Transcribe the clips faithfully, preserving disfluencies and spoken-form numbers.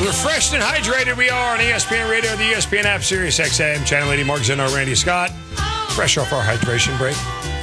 Refreshed and hydrated we are on E S P N Radio, the E S P N app, Sirius X M, Channel eighty, Mark Zeno, Randy Scott. Fresh off our hydration break.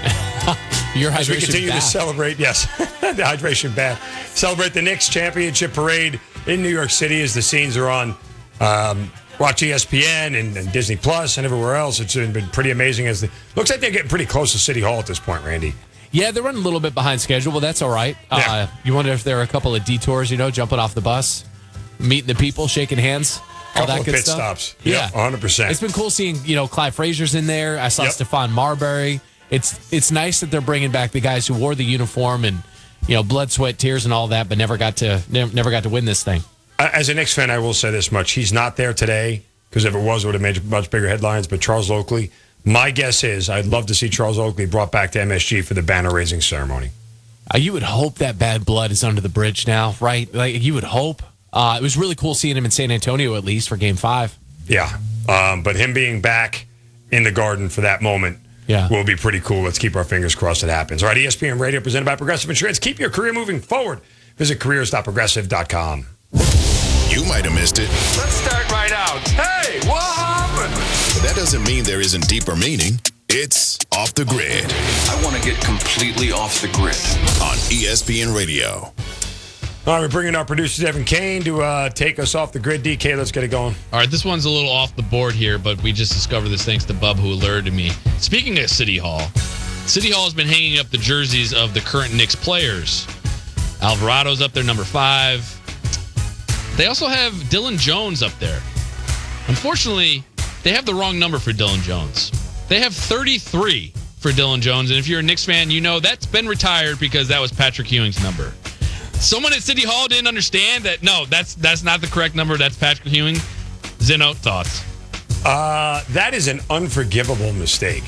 Your hydration As we continue bath. to celebrate, yes, the hydration bath. Celebrate the Knicks championship parade in New York City as the scenes are on. Um, watch E S P N and, and Disney Plus and everywhere else. It's been, been pretty amazing. As the looks like they're getting pretty close to City Hall at this point, Randy. Yeah, they're running a little bit behind schedule, but that's all right. Yeah. Uh, you wonder if there are a couple of detours, you know, jumping off the bus, meeting the people, shaking hands, all Couple that of good pit stuff. stops. Yeah, Yep, one hundred percent. It's been cool seeing, you know, Clyde Frazier's in there. I saw Yep. Stephon Marbury. It's it's nice that they're bringing back the guys who wore the uniform and, you know, blood, sweat, tears, and all that, but never got to never, never got to win this thing. As a Knicks fan, I will say this much: he's not there today because if it was, it would have made much bigger headlines. But Charles Oakley, my guess is, I'd love to see Charles Oakley brought back to M S G for the banner raising ceremony. Uh, you would hope that bad blood is under the bridge now, right? Like you would hope. Uh, it was really cool seeing him in San Antonio at least for Game Five. Yeah, um, but him being back in the Garden for that moment Yeah. will be pretty cool. Let's keep our fingers crossed it happens. All right, E S P N Radio presented by Progressive Insurance. Keep your career moving forward. Visit careers dot progressive dot com. You might have missed it, Let's start right out. Hey, what happened? but that doesn't mean there isn't deeper meaning. It's Off the Grid I want to get completely off the grid. on E S P N Radio. All right, we're bringing our producer, Devin Kane, to uh, take us off the grid. D K, let's get it going. All right, this one's a little off the board here, but we just discovered this thanks to Bub, who alerted me. Speaking of City Hall, City Hall has been hanging up the jerseys of the current Knicks players. Alvarado's up there, number five. They also have Dylan Jones up there. Unfortunately, they have the wrong number for Dylan Jones. They have thirty-three for Dylan Jones, and if you're a Knicks fan, you know that's been retired because that was Patrick Ewing's number. Someone at City Hall didn't understand that. No, that's that's not the correct number. That's Patrick Ewing. Zeno, thoughts? Uh, that is an unforgivable mistake.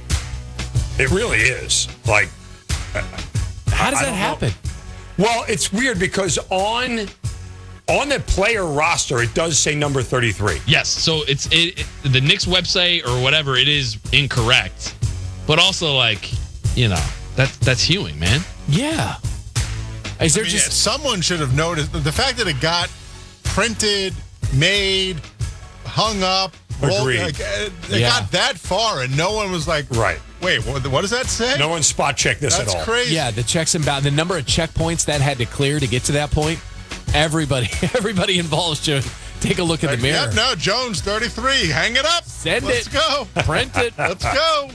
It really is. Like, How does I that don't happen? well, it's weird because on on the player roster, it does say number thirty-three. Yes. So it's it, it the Knicks website or whatever. It is incorrect, but also like you know that's that's Ewing, man. Yeah. Is there I mean, just someone should have noticed the fact that it got printed, made, hung up, rolled, Agreed. like, uh, it Yeah. got that far, and no one was like, Right. Wait, what, what does that say? No one spot checked this That's at all. crazy. yeah, the checks and balance, the number of checkpoints that had to clear to get to that point? Everybody everybody involved should take a look in the Like, mirror. Yep, no, Jones thirty-three. Hang it up. Send Let's it. go. Print it. Let's go.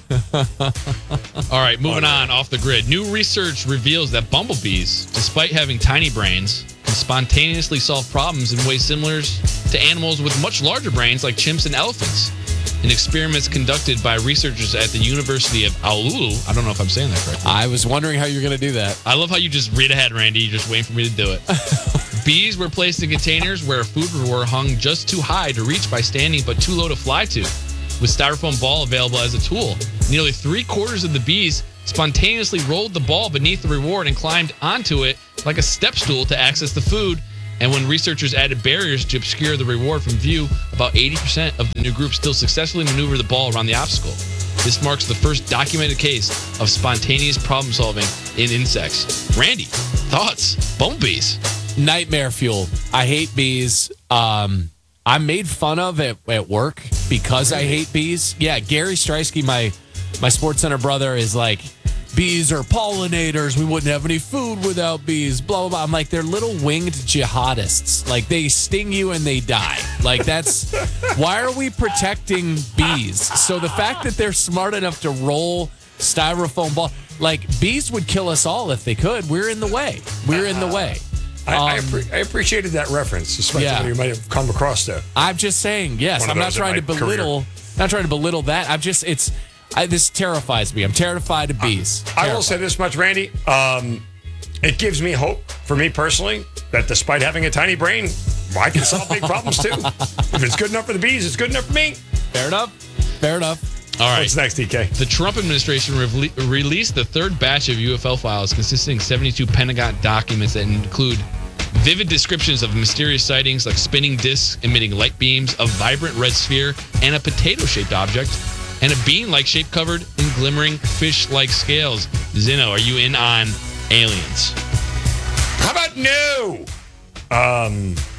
All right, moving on off the grid. New research reveals that bumblebees, despite having tiny brains, can spontaneously solve problems in ways similar to animals with much larger brains like chimps and elephants. In experiments conducted by researchers at the University of Aululu. I don't know if I'm saying that correctly. I was wondering how you're going to do that. I love how you just read ahead, Randy. You're just waiting for me to do it. Bees were placed in containers where food were hung just too high to reach by standing, but too low to fly to, with styrofoam ball available as a tool. Nearly three quarters of the bees spontaneously rolled the ball beneath the reward and climbed onto it like a step stool to access the food. And when researchers added barriers to obscure the reward from view, about eighty percent of the new group still successfully maneuvered the ball around the obstacle. This marks the first documented case of spontaneous problem solving in insects. Randy, thoughts? Bumblebees. Nightmare fuel. I hate bees. Um, I'm made fun of at, at work because I hate bees. Yeah, Gary Streisky, my my Sports Center brother, is like, bees are pollinators. We wouldn't have any food without bees. Blah, blah, blah. I'm like, they're little winged jihadists. Like, they sting you and they die. Like, that's... Why are we protecting bees? So the fact that they're smart enough to roll styrofoam ball... Like, bees would kill us all if they could. We're in the way. We're in the way. I, I, Um, appre- I appreciated that reference, especially Yeah. when you might have come across there. I'm just saying, yes. One of I'm not those in trying to my belittle... Not trying to belittle that. I'm just... It's... I, this terrifies me. I'm terrified of bees. I will Terrified. say this much, Randy. Um, it gives me hope for me personally that despite having a tiny brain, I can solve big problems too. If it's good enough for the bees, it's good enough for me. Fair enough. Fair enough. All right. What's next, D K? The Trump administration rele- released the third batch of U F O files consisting of seventy-two Pentagon documents that include vivid descriptions of mysterious sightings like spinning discs emitting light beams, a vibrant red sphere, and a potato-shaped object, and a bean-like shape covered in glimmering fish-like scales. Zeno, are you in on aliens? How about no? Um,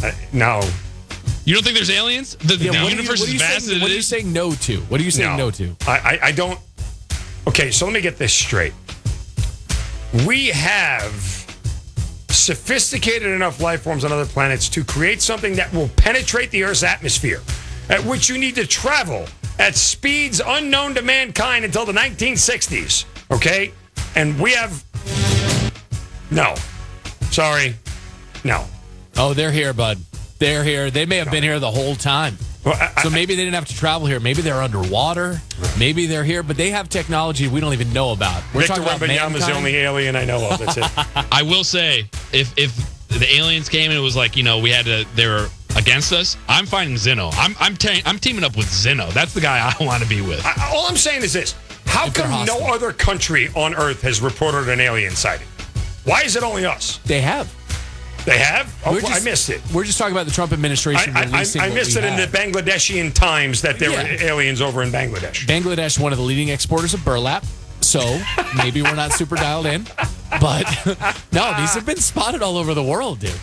Uh, no. You don't think there's aliens? The, the Yeah, what are you- universe what are is you vast saying- as What it are you is. saying no to? What are you saying no, to? I, I, I don't. Okay, so let me get this straight. We have sophisticated enough life forms on other planets to create something that will penetrate the Earth's atmosphere, at which you need to travel at speeds unknown to mankind until the nineteen sixties. Okay? And we have. No. Sorry. No. Oh, they're here, bud. They're here. They may have been here the whole time. Well, I, So I- maybe they didn't have to travel here. Maybe they're underwater. Maybe they're here, but they have technology we don't even know about. We're Victor talking about Wembanyama is the mankind. only alien I know of. That's it. I will say, if if the aliens came and it was like, you know, we had to, they were against us, I'm finding Zeno. I'm I'm te- I'm teaming up with Zeno. That's the guy I want to be with. I, all I'm saying is this: how If they're come no hostile. other country on Earth has reported an alien sighting? Why is it only us? They have. They have? Oh, We're well, I just- missed it. We're just talking about the Trump administration I, I, releasing I, I what missed we it in have. the Bangladeshian Times that there Yeah. were aliens over in Bangladesh. Bangladesh, one of the leading exporters of burlap. So maybe we're not super dialed in. But no, these have been spotted all over the world, dude.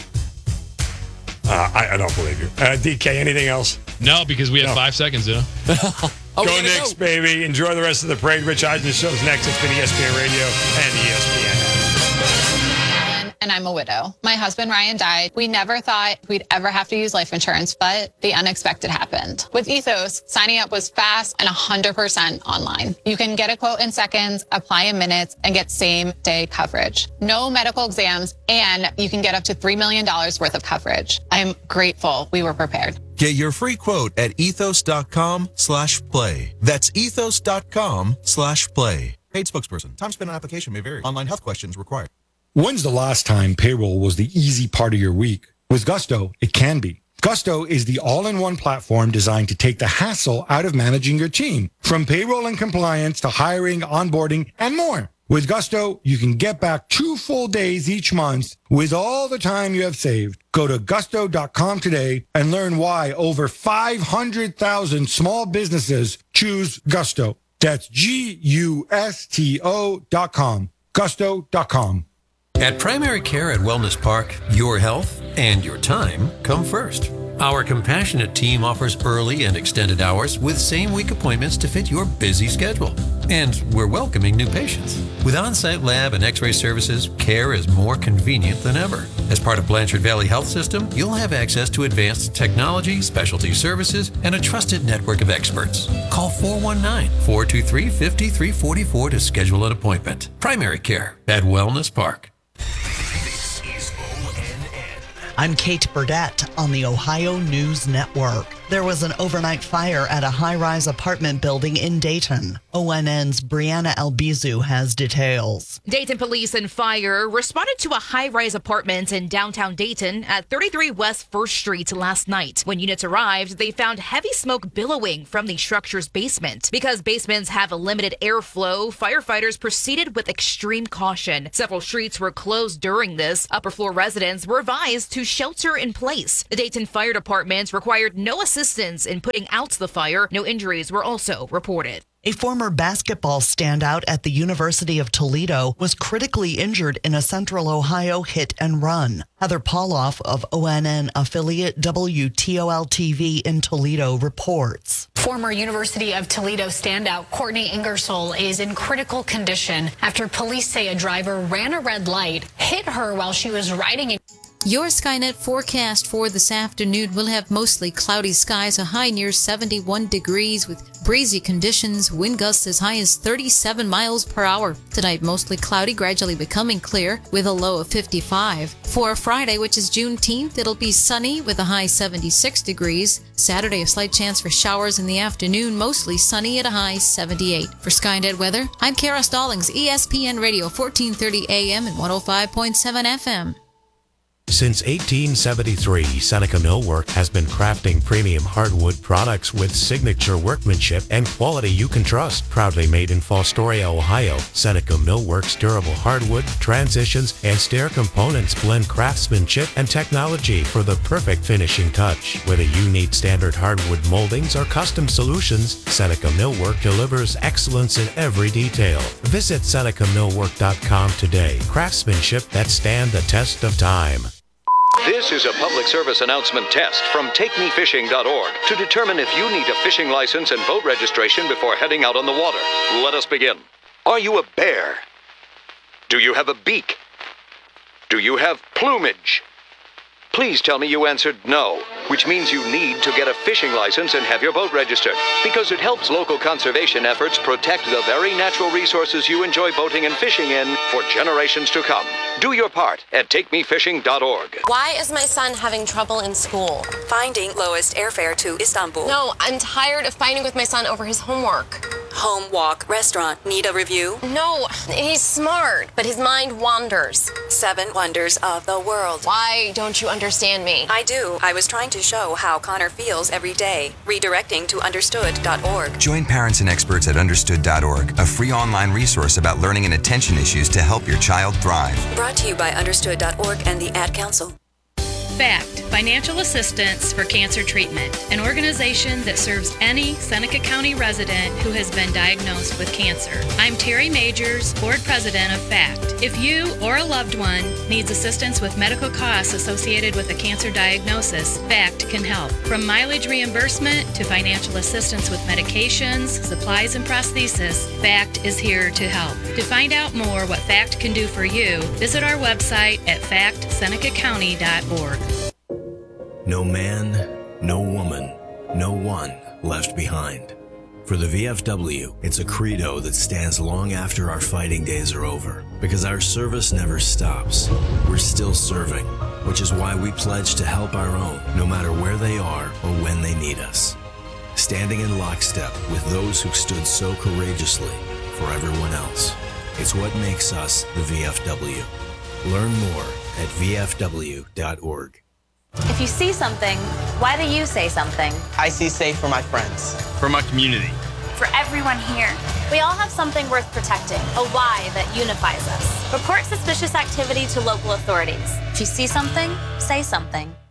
Uh, I, I don't believe you. Uh, D K, anything else? No, because we have No. five seconds, Zeno. Oh, Go we gotta Knicks, go. baby. Enjoy the rest of the parade. Rich Eisen show's next. It's been E S P N Radio and E S P N. And I'm a widow. My husband, Ryan, died. We never thought we'd ever have to use life insurance, but the unexpected happened. With Ethos, signing up was fast and one hundred percent online. You can get a quote in seconds, apply in minutes, and get same-day coverage. No medical exams, and you can get up to three million dollars worth of coverage. I'm grateful we were prepared. Get your free quote at ethos.com slash play. That's ethos.com slash play. Paid spokesperson. Time spent on application may vary. Online health questions required. When's the last time payroll was the easy part of your week? With Gusto, it can be. Gusto is the all-in-one platform designed to take the hassle out of managing your team, from payroll and compliance to hiring, onboarding, and more. With Gusto, you can get back two full days each month with all the time you have saved. Go to gusto dot com today and learn why over five hundred thousand small businesses choose Gusto. That's G U S T O dot com. gusto dot com. At Primary Care at Wellness Park, your health and your time come first. Our compassionate team offers early and extended hours with same-week appointments to fit your busy schedule. And we're welcoming new patients. With on-site lab and x-ray services, care is more convenient than ever. As part of Blanchard Valley Health System, you'll have access to advanced technology, specialty services, and a trusted network of experts. Call four one nine, four two three, five three four four to schedule an appointment. Primary Care at Wellness Park. I'm Kate Burdett on the Ohio News Network. There was an overnight fire at a high-rise apartment building in Dayton. O N N's Brianna Albizu has details. Dayton police and fire responded to a high-rise apartment in downtown Dayton at thirty-three West First Street last night. When units arrived, they found heavy smoke billowing from the structure's basement. Because basements have a limited airflow, firefighters proceeded with extreme caution. Several streets were closed during this. Upper floor residents were advised to shelter in place. The Dayton Fire Department required no assistance in putting out the fire. No injuries were also reported. A former basketball standout at the University of Toledo was critically injured in a Central Ohio hit and run. Heather Pauloff of O N N affiliate W T O L T V in Toledo reports. Former University of Toledo standout Courtney Ingersoll is in critical condition after police say a driver ran a red light, hit her while she was riding a Your Skynet forecast for this afternoon will have mostly cloudy skies, a high near seventy-one degrees with breezy conditions, wind gusts as high as thirty-seven miles per hour. Tonight, mostly cloudy, gradually becoming clear with a low of fifty-five. For Friday, which is Juneteenth, it'll be sunny with a high seventy-six degrees. Saturday, a slight chance for showers in the afternoon, mostly sunny at a high seventy-eight. For Skynet weather, I'm Kara Stallings, E S P N Radio, fourteen thirty A M and one oh five point seven F M. Since eighteen seventy-three, Seneca Millwork has been crafting premium hardwood products with signature workmanship and quality you can trust. Proudly made in Fostoria, Ohio, Seneca Millwork's durable hardwood, transitions, and stair components blend craftsmanship and technology for the perfect finishing touch. Whether you need standard hardwood moldings or custom solutions, Seneca Millwork delivers excellence in every detail. Visit Seneca Millwork dot com today. Craftsmanship that stand the test of time. This is a public service announcement test from take me fishing dot org to determine if you need a fishing license and boat registration before heading out on the water. Let us begin. Are you a bear? Do you have a beak? Do you have plumage? Please tell me you answered no, which means you need to get a fishing license and have your boat registered, because it helps local conservation efforts protect the very natural resources you enjoy boating and fishing in for generations to come. Do your part at take me fishing dot org. Why is my son having trouble in school? Finding lowest airfare to Istanbul. No, I'm tired of fighting with my son over his homework. Home, walk, restaurant. Need a review? No, he's smart, but his mind wanders. Seven wonders of the world. Why don't you understand me? I do. I was trying to show how Connor feels every day. Redirecting to understood dot org. Join parents and experts at understood dot org, a free online resource about learning and attention issues to help your child thrive. Brought to you by understood dot org and the Ad Council. FACT, Financial Assistance for Cancer Treatment, an organization that serves any Seneca County resident who has been diagnosed with cancer. I'm Terry Majors, Board President of FACT. If you or a loved one needs assistance with medical costs associated with a cancer diagnosis, FACT can help. From mileage reimbursement to financial assistance with medications, supplies, and prosthesis, FACT is here to help. To find out more what FACT can do for you, visit our website at fact seneca county dot org. No man, no woman, no one left behind. For the V F W, it's a credo that stands long after our fighting days are over, because our service never stops. We're still serving, which is why we pledge to help our own, no matter where they are or when they need us. Standing in lockstep with those who stood so courageously for everyone else. It's what makes us the V F W. Learn more at v f w dot org. If you see something, why do you say something? I see safe for my friends. For my community. For everyone here. We all have something worth protecting, a why that unifies us. Report suspicious activity to local authorities. If you see something, say something.